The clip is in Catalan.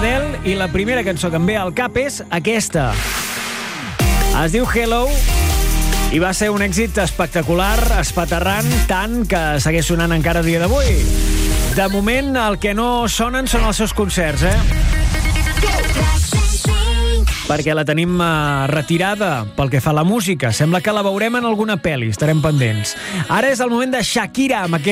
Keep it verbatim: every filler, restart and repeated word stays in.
d'Adele i la primera cançó que em ve al cap és aquesta. Es diu Hello i va ser un èxit espectacular, espaterrant, tant que segueix sonant encara a dia d'avui. De moment, el que no sonen són els seus concerts, eh? Perquè la tenim uh, retirada pel que fa a la música. Sembla que la veurem en alguna pel·li, estarem pendents. Ara és el moment de Shakira amb aquest